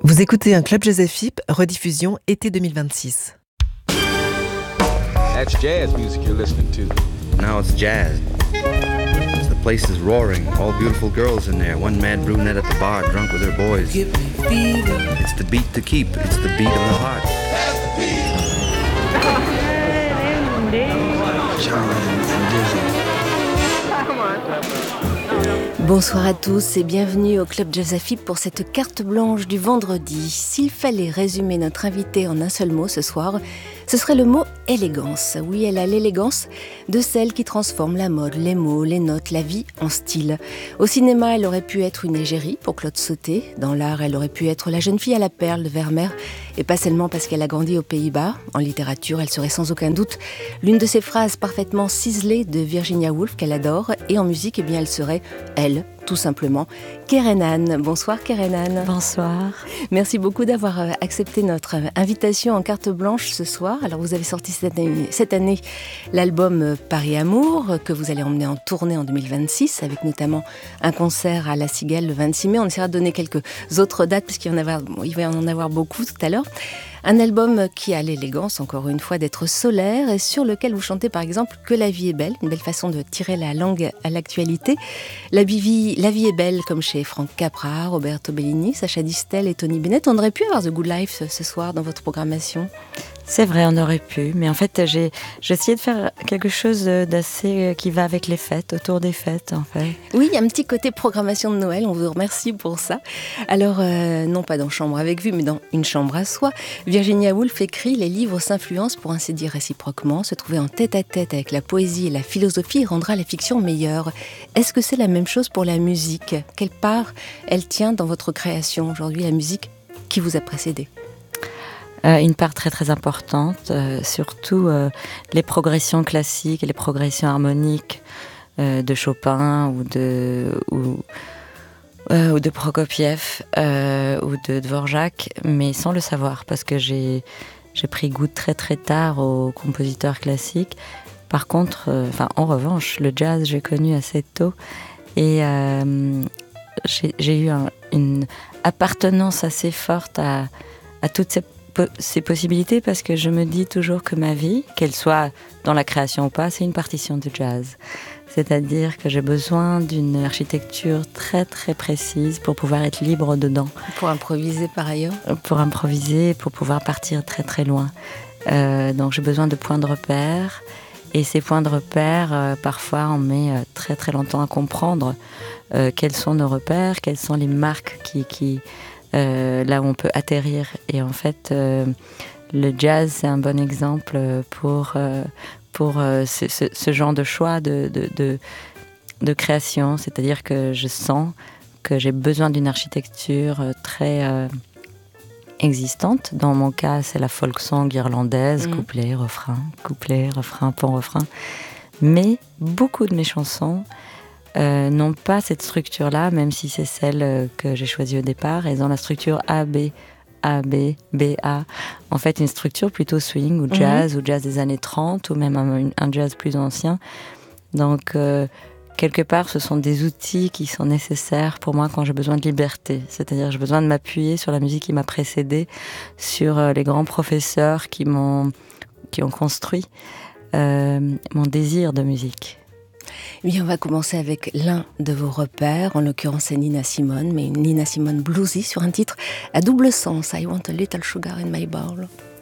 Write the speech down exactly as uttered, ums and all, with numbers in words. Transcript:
Vous écoutez un Club Jazz F I P, rediffusion été deux mille vingt-six. That's jazz music you're listening to. Now it's jazz. The place is roaring, all beautiful girls in there. One mad brunette at the bar, drunk with her boys. It's the beat to keep, it's the beat of the heart. Bonsoir à tous et bienvenue au Club Jazz F I P pour cette carte blanche du vendredi. S'il fallait résumer notre invitée en un seul mot ce soir, ce serait le mot élégance. Oui, elle a l'élégance de celle qui transforme la mode, les mots, les notes, la vie en style. Au cinéma, elle aurait pu être une égérie pour Claude Sauté. Dans l'art, elle aurait pu être la jeune fille à la perle de Vermeer. Et pas seulement parce qu'elle a grandi aux Pays-Bas. En littérature, elle serait sans aucun doute l'une de ces phrases parfaitement ciselées de Virginia Woolf qu'elle adore. Et en musique, eh bien, elle serait, elle, tout simplement, Kerenan. Bonsoir Kerenan. Bonsoir. Merci beaucoup d'avoir accepté notre invitation en carte blanche ce soir. Alors vous avez sorti cette année, cette année l'album Paris Amour que vous allez emmener en tournée en deux mille vingt-six avec notamment un concert à La Cigale le vingt-six mai. On essaiera de donner quelques autres dates puisqu'il y en avoir, il va y en avoir beaucoup tout à l'heure. Un album qui a l'élégance, encore une fois, d'être solaire et sur lequel vous chantez par exemple Que la vie est belle, une belle façon de tirer la langue à l'actualité. La vie, la vie est belle comme chez Frank Capra, Roberto Bellini, Sacha Distel et Tony Bennett. On aurait pu avoir The Good Life ce soir dans votre programmation. C'est vrai, on aurait pu, mais en fait j'ai, j'ai essayé de faire quelque chose d'assez qui va avec les fêtes, autour des fêtes en fait. Oui, il y a un petit côté programmation de Noël, on vous remercie pour ça. Alors, euh, non pas dans Chambre avec vue, mais dans Une chambre à soi, Virginia Woolf écrit « Les livres s'influencent pour ainsi dire réciproquement, se trouver en tête-à-tête avec la poésie et la philosophie rendra la fiction meilleure ». Est-ce que c'est la même chose pour la musique ? Quelle part elle tient dans votre création aujourd'hui, la musique qui vous a précédé ? Euh, une part très très importante, euh, surtout euh, les progressions classiques et les progressions harmoniques euh, de Chopin ou de, ou, euh, ou de Prokofiev euh, ou de Dvorak, mais sans le savoir, parce que j'ai, j'ai pris goût très très tard aux compositeurs classiques. Par contre, euh, enfin, en revanche, le jazz, j'ai connu assez tôt et euh, j'ai, j'ai eu un, une appartenance assez forte à, à toutes ces ces possibilités parce que je me dis toujours que ma vie, qu'elle soit dans la création ou pas, c'est une partition de jazz. C'est-à-dire que j'ai besoin d'une architecture très très précise pour pouvoir être libre dedans. Pour improviser par ailleurs ? Pour improviser, pour pouvoir partir très très loin. Euh, donc j'ai besoin de points de repère. Et ces points de repère, euh, parfois on met euh, très très longtemps à comprendre euh, quels sont nos repères, quelles sont les marques qui... qui Euh, là où on peut atterrir. Et en fait, euh, le jazz, c'est un bon exemple pour, euh, pour euh, ce, ce, ce genre de choix de, de, de, de création. C'est-à-dire que je sens que j'ai besoin d'une architecture très euh, existante. Dans mon cas, c'est la folk song irlandaise, mmh. couplet, refrain, couplet, refrain, pont, refrain. Mais beaucoup de mes chansons Euh, n'ont pas cette structure-là, même si c'est celle euh, que j'ai choisie au départ. Elles ont la structure A B, A B, B A. En fait, une structure plutôt swing ou jazz, mmh. ou jazz des années trente, ou même un, un jazz plus ancien. Donc, euh, quelque part, ce sont des outils qui sont nécessaires pour moi quand j'ai besoin de liberté. C'est-à-dire, j'ai besoin de m'appuyer sur la musique qui m'a précédée, sur euh, les grands professeurs qui m'ont, qui ont construit euh, mon désir de musique. Oui, on va commencer avec l'un de vos repères, en l'occurrence c'est Nina Simone, mais une Nina Simone bluesy sur un titre à double sens, I want a little sugar in my bowl.